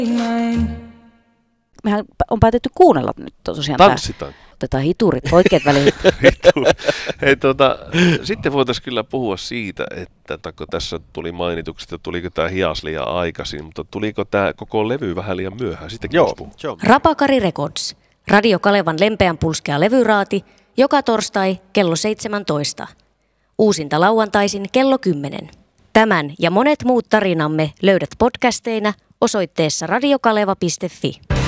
Mehän on päätetty kuunnella nyt tosiaan. Tanssitaan. Otetaan hiturit, oikeat väliin. Hei, sitten voitaisiin kyllä puhua siitä, että kun tässä tuli mainituksi, että tuliko tämä hias liian aikaisin, mutta tuliko tämä koko levy vähän liian myöhään? Sitäkin Joo. Rapakari Records. Radio Kalevan lempeän pulskea levyraati, joka torstai kello 17. Uusinta lauantaisin kello 10. Tämän ja monet muut tarinamme löydät podcasteina osoitteessa radiokaleva.fi.